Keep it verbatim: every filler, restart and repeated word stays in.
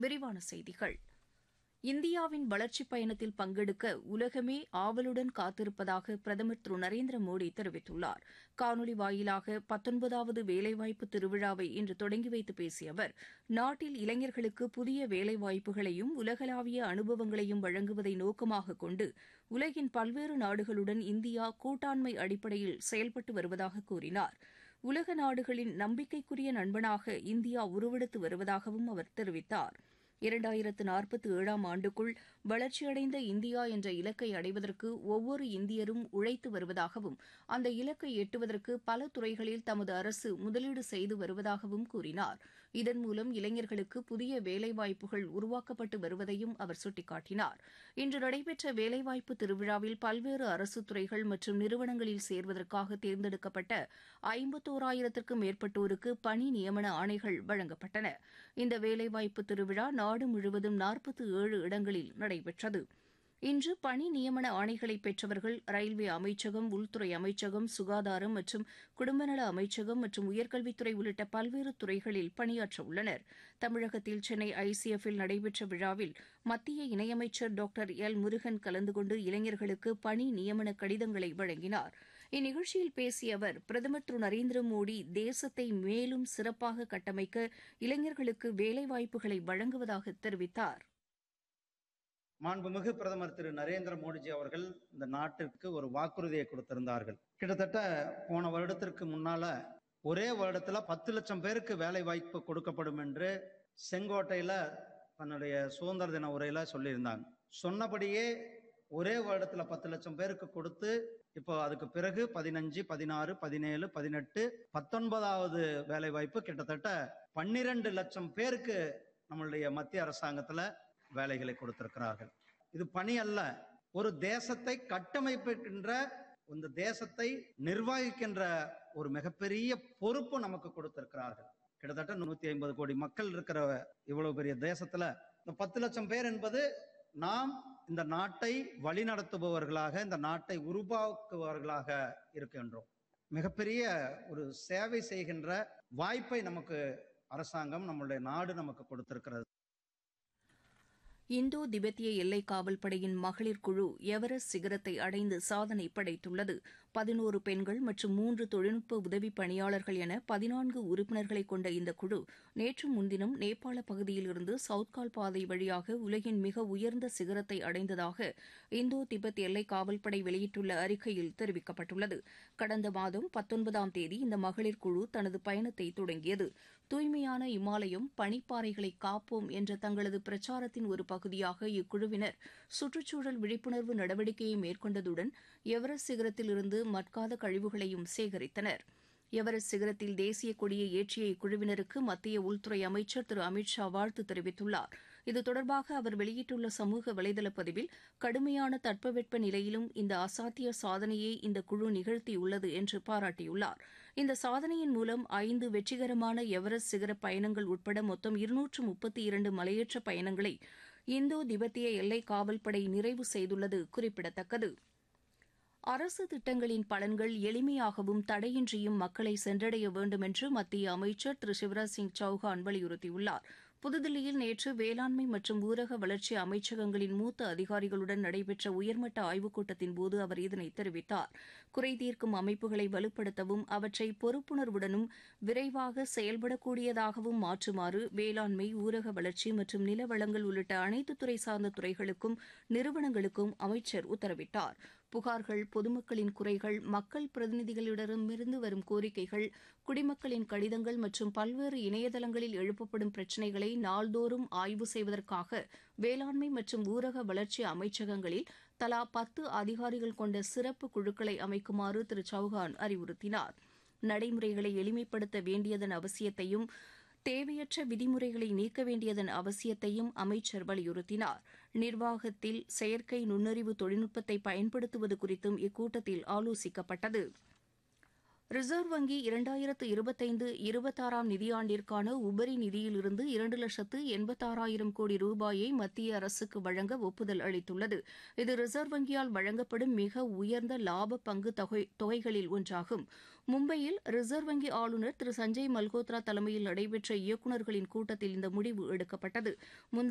விரிவான செய்திகள். இந்தியாவின் வளர்ச்சிப் பயணத்தில் பங்கெடுக்க உலகமே ஆவலுடன் காத்திருப்பதாக பிரதமர் திரு நரேந்திர மோடி தெரிவித்துள்ளார். காணொலி வாயிலாக பத்தொன்பதாவது வேலைவாய்ப்பு திருவிழாவை இன்று தொடங்கி வைத்து பேசிய அவர், நாட்டில் இளைஞர்களுக்கு புதிய வேலைவாய்ப்புகளையும் உலகளாவிய அனுபவங்களையும் வழங்குவதை நோக்கமாக கொண்டு உலகின் பல்வேறு நாடுகளுடன் இந்தியா கூட்டாண்மை அடிப்படையில் செயல்பட்டு வருவதாக கூறினார். உலக நாடுகளின் நம்பிக்கைக்குரிய நண்பனாக இந்தியா உருவெடுத்து வருவதாகவும் அவர் தெரிவித்தார். இரண்டாயிரத்து நாற்பத்தி ஏழாம் ஆண்டுக்குள் வளர்ச்சியடைந்த இந்தியா என்ற இலக்கை அடைவதற்கு ஒவ்வொரு இந்தியரும் உழைத்து வருவதாகவும் அந்த இலக்கை எட்டுவதற்கு பல துறைகளில் தமது அரசு முதலீடு செய்து வருவதாகவும் கூறினார். இதன் மூலம் இளைஞர்களுக்கு புதிய வேலைவாய்ப்புகள் உருவாக்கப்பட்டு வருவதையும் அவர் சுட்டிக்காட்டினார். இன்று நடைபெற்ற வேலைவாய்ப்பு திருவிழாவில் பல்வேறு அரசு துறைகள் மற்றும் நிறுவனங்களில் சேர்வதற்காக தேர்ந்தெடுக்கப்பட்ட ஐம்பத்தோராயிரத்திற்கும் மேற்பட்டோருக்கு பணி நியமன ஆணைகள் வழங்கப்பட்டன. இந்த வேலைவாய்ப்பு திருவிழா நாடு முழுவதும் நாற்பத்தி ஏழு இடங்களில் நடைபெற்றது. இன்று பணி நியமன ஆணைகளை பெற்றவர்கள் ரயில்வே அமைச்சகம், உள்துறை அமைச்சகம், சுகாதாரம் மற்றும் குடும்பநல அமைச்சகம் மற்றும் உயர்கல்வித்துறை உள்ளிட்ட பல்வேறு துறைகளில் பணியாற்ற உள்ளனர். தமிழகத்தில் சென்னை ஐசிஎஃப்பில் நடைபெற்ற விழாவில் மத்திய இணையமைச்சர் டாக்டர் எல் முருகன் கலந்து கொண்டு இளைஞர்களுக்கு பணி நியமன கடிதங்களை வழங்கினார். இந்நிகழ்ச்சியில் பேசிய அவர், பிரதமர் திரு நரேந்திர மோடி தேசத்தை மேலும் சிறப்பாக கட்டமைக்க இளைஞர்களுக்கு வேலைவாய்ப்புகளை வழங்குவதாக தெரிவித்தார். மாண்புமிகு பிரதமர் திரு நரேந்திர மோடிஜி அவர்கள் இந்த நாட்டிற்கு ஒரு வாக்குறுதியை கொடுத்திருந்தார்கள். கிட்டத்தட்ட போன வருடத்திற்கு முன்னால ஒரே வருடத்துல பத்து லட்சம் பேருக்கு வேலை வாய்ப்பு கொடுக்கப்படும் என்று செங்கோட்டையில தன்னுடைய சுதந்திர தின உரையில சொல்லியிருந்தாங்க. சொன்னபடியே ஒரே வருடத்துல பத்து லட்சம் பேருக்கு கொடுத்து இப்போ அதுக்கு பிறகு பதினஞ்சு, பதினாறு, பதினேழு, பதினெட்டு, பத்தொன்பதாவது வேலை வாய்ப்பு கிட்டத்தட்ட பன்னிரண்டு லட்சம் பேருக்கு நம்மளுடைய மத்திய அரசாங்கத்துல வேலைகளை கொடுத்திருக்கிறார்கள். இது பணி அல்ல, ஒரு தேசத்தை கட்டமைக்கின்ற, இந்த தேசத்தை நிர்வகிக்கின்ற ஒரு மிகப்பெரிய பொறுப்பு நமக்கு கொடுத்திருக்கிறார்கள். கிட்டத்தட்ட நூத்தி ஐம்பது கோடி மக்கள் இருக்கிற இவ்வளவு பெரிய தேசத்துல இந்த பத்து லட்சம் பேர் என்பது நாம் இந்த நாட்டை வழிநடத்துபவர்களாக, இந்த நாட்டை உருவாக்குபவர்களாக இருக்கின்றோம். மிகப்பெரிய ஒரு சேவை செய்கின்ற வாய்ப்பை நமக்கு அரசாங்கம், நம்மளுடைய நாடு நமக்கு கொடுத்திருக்கிறது. இந்தோ திபெத்திய எல்லை காவல்படையின் மகளிர் குழு எவரெஸ்ட் சிகரத்தை அடைந்து சாதனை படைத்துள்ளது. பதினோரு பெண்கள் மற்றும் மூன்று தொழில்நுட்ப உதவி பணியாளர்கள் என பதினான்கு உறுப்பினர்களை கொண்ட இந்த குழு நேற்று முன்தினம் நேபாள பகுதியில் இருந்து சவுத்கால் பாதை வழியாக உலகின் மிக உயர்ந்த சிகரத்தை அடைந்ததாக இந்தோ திபெத் எல்லை காவல்படை வெளியிட்டுள்ள அறிக்கையில் தெரிவிக்கப்பட்டுள்ளது. கடந்த மாதம் பத்தொன்பதாம் தேதி இந்த மகளிர் குழு தனது பயணத்தை தொடங்கியது. தூய்மையான இமாலயம், பனிப்பாறைகளை காப்போம் என்ற தங்களது பிரச்சாரத்தின் ஒரு பகுதியாக இக்குழுவினர் சுற்றுச்சூழல் விழிப்புணர்வு நடவடிக்கையை மேற்கொண்டதுடன் எவரெஸ்ட் சிகரத்தில் இருந்து மட்காத கழிவுகளையும் சேகரித்தனர். எவரெஸ்ட் சிகரத்தில் தேசிய கொடியை ஏற்றிய இக்குழுவினருக்கு மத்திய உள்துறை அமைச்சர் திரு அமித் ஷா வாழ்த்து தெரிவித்துள்ளார். இது தொடர்பாக அவர் வெளியிட்டுள்ள சமூக வலைதள பதிவில், கடுமையான தட்பவெட்ப நிலையிலும் இந்த அசாத்திய சாதனையை இந்த குழு நிகழ்த்தியுள்ளது என்று பாராட்டியுள்ளார். இந்த சாதனையின் மூலம் ஐந்து வெற்றிகரமான எவரெஸ்ட் சிகர பயணங்கள் உட்பட மொத்தம் இருநூற்று முப்பத்தி இரண்டு மலையேற்ற பயணங்களை இந்தோ திபெத்திய எல்லை காவல்படை நிறைவு செய்துள்ளது குறிப்பிடத்தக்கது. அரசு திட்டங்களின் பலன்கள் எளிமையாகவும் தடையின்றியும் மக்களை சென்றடைய வேண்டும் என்று மத்திய அமைச்சர் திரு சிவராஜ் சிங் சௌஹான் வலியுறுத்தியுள்ளார். புதுதில்லியில் நேற்று வேளாண்மை மற்றும் ஊரக வளர்ச்சி அமைச்சகங்களின் மூத்த அதிகாரிகளுடன் நடைபெற்ற உயர்மட்ட ஆய்வுக் கூட்டத்தின்போது அவர் இதனை தெரிவித்தார். குறைதீர்க்கும் அமைப்புகளை வலுப்படுத்தவும் அவற்றை பொறுப்புணர்வுடனும் விரைவாக செயல்படக்கூடியதாகவும் மாற்றுமாறு வேளாண்மை, ஊரக வளர்ச்சி மற்றும் நில வளங்கள் உள்ளிட்ட அனைத்து துறை சார்ந்த துறைகளுக்கும் நிறுவனங்களுக்கும் அமைச்சர் உத்தரவிட்டார். புகார்கள், பொதுமக்களின் குறைகள், மக்கள் பிரதிநிதிகளிடமிருந்து வரும் கோரிக்கைகள், குடிமக்களின் கடிதங்கள் மற்றும் பல்வேறு இணையதளங்களில் எழுப்பப்படும் பிரச்சினைகளை நாள்தோறும் ஆய்வு செய்வதற்காக வேளாண்மை மற்றும் ஊரக வளர்ச்சி அமைச்சகங்களில் தலா பத்து அதிகாரிகள் கொண்ட சிறப்பு குழுக்களை அமைக்குமாறு திரு சௌஹான் அறிவுறுத்தினார். நடைமுறைகளை எளிமைப்படுத்த வேண்டியதன் அவசியத்தையும் தேவையற்ற விதிமுறைகளை நீக்க வேண்டியதன் அவசியத்தையும் அமைச்சர் வலியுறுத்தினார். நிர்வாகத்தில் செயற்கை நுண்ணறிவு தொழில்நுட்பத்தை பயன்படுத்துவது குறித்தும் இக்கூட்டத்தில் ஆலோசிக்கப்பட்டது. ரிசர்வ் வங்கி இரண்டாயிரத்து இருபத்தைந்து இருபத்தாறாம் நிதியாண்டிற்கான உபரி நிதியிலிருந்து இரண்டு லட்சத்து எண்பத்தாறாயிரம் கோடி ரூபாயை மத்திய அரசுக்கு வழங்க ஒப்புதல் அளித்துள்ளது. இது ரிசர்வ் வங்கியால் வழங்கப்படும் மிக உயர்ந்த லாப பங்கு தொகை தொகைகளில் ஒன்றாகும். மும்பையில் ரிசர்வ் வங்கி ஆளுநர் திரு சஞ்சய் மல்கோத்ரா தலைமையில் நடைபெற்ற இயக்குநர்களின் கூட்டத்தில் இந்த முடிவு எடுக்கப்பட்டது.